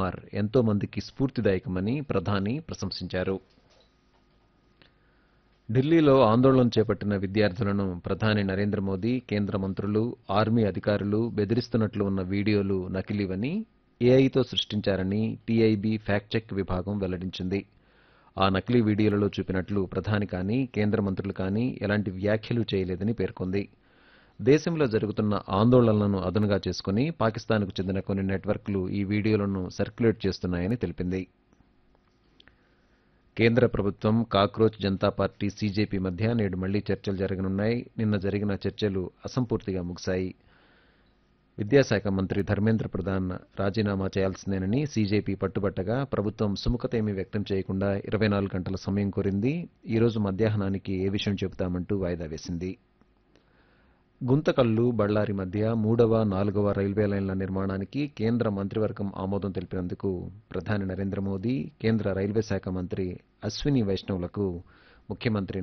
కుమార్ ఎంతో మందికి స్ఫూర్తిదాయకమని ప్రధాని ప్రశంసించారు. ఢిల్లీలో ఆందోళన చేపట్టిన విద్యార్థులను ప్రధాని నరేంద్ర మోదీ, కేంద్ర మంత్రులు, ఆర్మీ అధికారులు బెదిరిస్తున్నట్లు ఉన్న వీడియోలు నకిలీవని, ఏఐతో సృష్టించారని టీఐబీ ఫ్యాక్ట్ చెక్ విభాగం వెల్లడించింది. ఆ నకిలీ వీడియోలలో చూపినట్లు ప్రధాని కానీ, కేంద్ర మంత్రులు కానీ ఎలాంటి వ్యాఖ్యలు చేయలేదని పేర్కొంది. దేశంలో జరుగుతున్న ఆందోళనలను అదునుగా చేసుకుని పాకిస్తాన్కు చెందిన కొన్ని నెట్వర్క్లు ఈ వీడియోలను సర్క్యులేట్ చేస్తున్నాయని తెలిపింది. కేంద్ర ప్రభుత్వం, కాక్రోచ్ జనతా పార్టీ సీజేపీ మధ్య నేడు మళ్లీ చర్చలు జరగనున్నాయి. నిన్న జరిగిన చర్చలు అసంపూర్తిగా ముగిశాయి. విద్యాశాఖ మంత్రి ధర్మేంద్ర ప్రధాన్ రాజీనామా చేయాల్సిందేనని సీజేపీ పట్టుబట్టగా ప్రభుత్వం సుముఖత ఏమీ వ్యక్తం చేయకుండా 24 గంటల సమయం కోరింది. ఈ రోజు మధ్యాహ్నానికి ఏ విషయం చెబుతామంటూ వాయిదా వేసింది. గుంతకల్లు, బళ్లారి మధ్య 3వ, 4వ రైల్వే లైన్ల నిర్మాణానికి కేంద్ర మంత్రివర్గం ఆమోదం తెలిపినందుకు ప్రధాని నరేంద్ర మోదీ, కేంద్ర రైల్వే శాఖ మంత్రి అశ్విని వైష్ణవ్లకు ముఖ్యమంత్రి